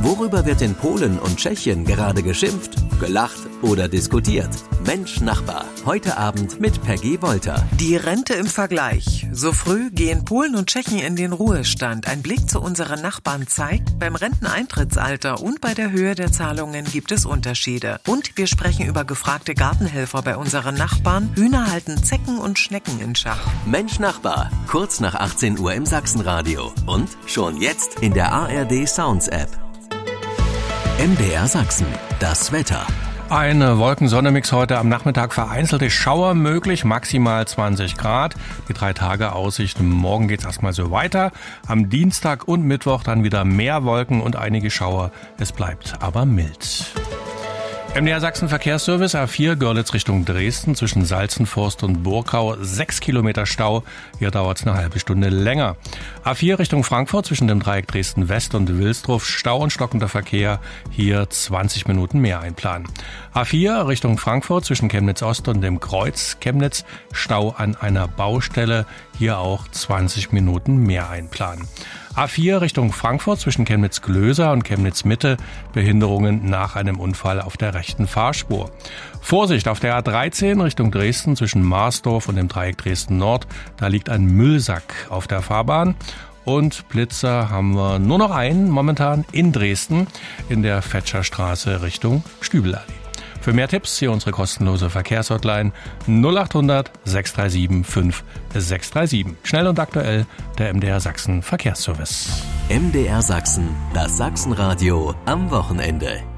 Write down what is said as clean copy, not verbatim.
Worüber wird in Polen und Tschechien gerade geschimpft, gelacht oder diskutiert? Mensch Nachbar, heute Abend mit Peggy Wolter. Die Rente im Vergleich. So früh gehen Polen und Tschechen in den Ruhestand. Ein Blick zu unseren Nachbarn zeigt, beim Renteneintrittsalter und bei der Höhe der Zahlungen gibt es Unterschiede. Und wir sprechen über gefragte Gartenhelfer bei unseren Nachbarn. Hühner halten Zecken und Schnecken in Schach. Mensch Nachbar, kurz nach 18 Uhr im Sachsenradio. Und schon jetzt in der ARD Sounds App. MDR Sachsen, das Wetter. Ein Wolken-Sonne-Mix heute am Nachmittag, vereinzelte Schauer möglich, maximal 20 Grad. Die 3 Tage Aussicht, morgen geht's erstmal so weiter. Am Dienstag und Mittwoch dann wieder mehr Wolken und einige Schauer. Es bleibt aber mild. MDR Sachsen Verkehrsservice A4 Görlitz Richtung Dresden zwischen Salzenforst und Burkau 6 Kilometer Stau. Hier dauert es eine halbe Stunde länger. A4 Richtung Frankfurt zwischen dem Dreieck Dresden West und Wilsdruf Stau und stockender Verkehr. Hier 20 Minuten mehr einplanen. A4 Richtung Frankfurt zwischen Chemnitz Ost und dem Kreuz Chemnitz Stau an einer Baustelle. Hier auch 20 Minuten mehr einplanen. A4 Richtung Frankfurt zwischen Chemnitz-Glöser und Chemnitz-Mitte, Behinderungen nach einem Unfall auf der rechten Fahrspur. Vorsicht auf der A13 Richtung Dresden zwischen Marsdorf und dem Dreieck Dresden-Nord, da liegt ein Müllsack auf der Fahrbahn. Und Blitzer haben wir nur noch einen momentan in Dresden in der Fetscherstraße Richtung Stübelallee. Für mehr Tipps hier unsere kostenlose Verkehrshotline 0800 637 5637. Schnell und aktuell der MDR Sachsen Verkehrsservice. MDR Sachsen, das Sachsenradio am Wochenende.